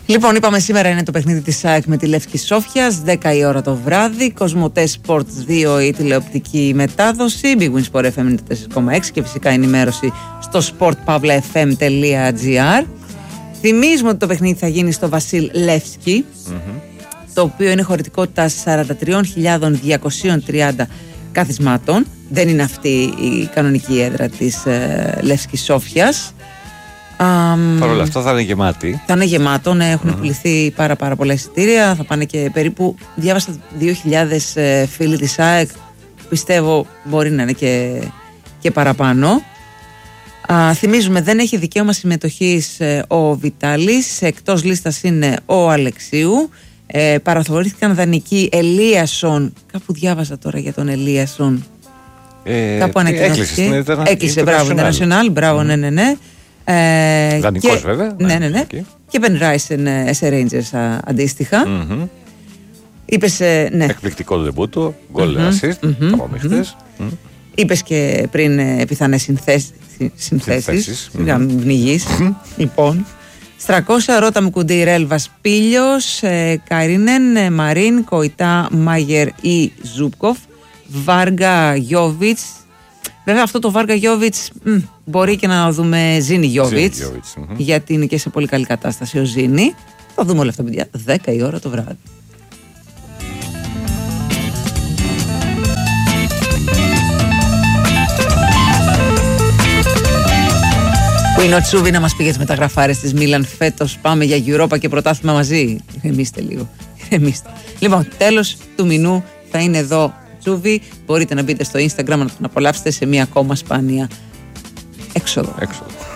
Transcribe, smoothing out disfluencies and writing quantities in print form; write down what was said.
Λοιπόν, είπαμε σήμερα είναι το παιχνίδι της ΑΕΚ με τη Λεύσκη Σόφιας, 10 η ώρα το βράδυ. Κοσμοτέ Sports 2 η τηλεοπτική μετάδοση, Big Win Sport FM 94,6 και φυσικά ενημέρωση στο sportpavlafm.gr. Θυμίζουμε ότι το παιχνίδι θα γίνει στο Βασίλ Λεύσκη, το οποίο είναι χωρητικότητα 43.230 καθισμάτων. Δεν είναι αυτή η κανονική έδρα της Λεύσκης Σόφιας. Παρ' όλα αυτά θα είναι γεμάτη. Θα είναι γεμάτο, ναι, έχουν πουληθεί πάρα πολλά εισιτήρια. Θα πάνε και περίπου, διάβασα 2.000 φίλοι της ΑΕΚ. Πιστεύω μπορεί να είναι και παραπάνω. Θυμίζουμε, δεν έχει δικαίωμα συμμετοχής ο Βιτάλης. Εκτός λίστας είναι ο Αλεξίου. Παραθωρήθηκαν δανεικοί Ελίασον. Κάπου διάβασα τώρα για τον Ελίασον. Κάπου ανακοινώθηκε. Έκλεισε, μπράβο, International, μπράβο, ναι. Δανεικός βέβαια. Ναι. Και Ben Rice σε Rangers αντίστοιχα. Είπες, ναι. Εκπληκτικό το debut του, γκολ assist, από μειχτές. Είπες και πριν πιθανές συνθέσεις. Πνιγείς. Λοιπόν, Στρακώσα, Ρώτα Μουκουντή, Ρέλβας, Πίλιος, Καρίνεν, Μαρίν, Κοϊτά, Μάγερ ή Ζούπκοφ, Βάργα, Γιόβιτς. Βέβαια αυτό το Βάργα Γιόβιτς μπορεί και να δούμε Ζήνη Γιόβιτς, γιατί είναι και σε πολύ καλή κατάσταση ο Ζήνη. Θα δούμε όλα αυτά, παιδιά, 10 η ώρα το βράδυ. Που είναι ο Τσούβι να μας πήγε τις μεταγραφάρες της Μίλαν φέτος. Πάμε για Europa και πρωτάθλημα μαζί. Ηρεμήστε λίγο. Λοιπόν, τέλος του μηνού θα είναι εδώ Τσούβι. Μπορείτε να μπείτε στο Instagram να τον απολαύσετε σε μία ακόμα σπάνια έξοδο.